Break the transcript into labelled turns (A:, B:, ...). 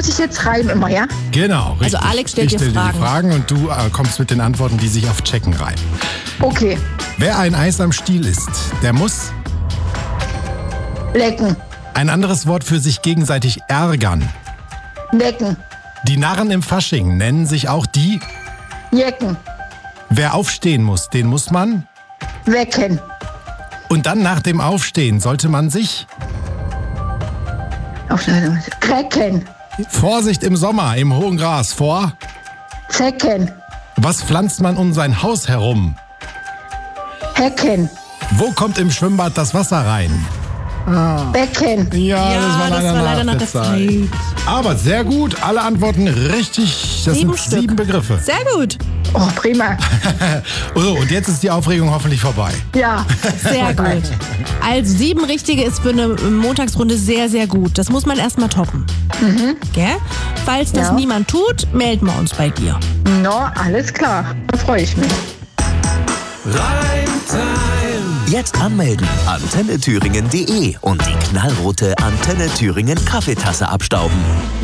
A: muss ich jetzt reimen immer, ja?
B: Genau, richtig.
C: Also Alex stellt
B: ich
C: dir
B: stell
C: Fragen.
B: die Fragen und du kommst mit den Antworten, die sich auf Checken reihen.
A: Okay.
B: Wer ein Eis am Stiel isst, der muss
A: Lecken.
B: ein anderes Wort für sich gegenseitig ärgern.
A: Necken.
B: Die Narren im Fasching nennen sich auch die.
A: Jecken.
B: Wer aufstehen muss, den muss man.
A: Wecken.
B: Und dann nach dem Aufstehen sollte man sich.
A: Recken.
B: Vorsicht im Sommer, im hohen Gras vor.
A: Zecken.
B: Was pflanzt man um sein Haus herum?
A: Hecken.
B: Wo kommt im Schwimmbad das Wasser rein?
A: Becken.
B: Ja,
C: Ja, das war leider nach der Zeit.
B: Aber sehr gut, alle Antworten richtig. Das
C: 7
B: sind
C: Stück.
B: 7 Begriffe.
C: Sehr gut.
A: Oh, prima.
B: So, und jetzt ist die Aufregung hoffentlich vorbei.
A: Ja.
C: Sehr gut. Also 7 richtige ist für eine Montagsrunde sehr, sehr gut. Das muss man erstmal toppen. Gell? Falls das
A: Ja.
C: niemand tut, melden wir uns bei dir.
A: No, alles klar. Da freue ich mich.
D: Jetzt anmelden. antennethüringen.de und die knallrote Antenne Thüringen Kaffeetasse abstauben.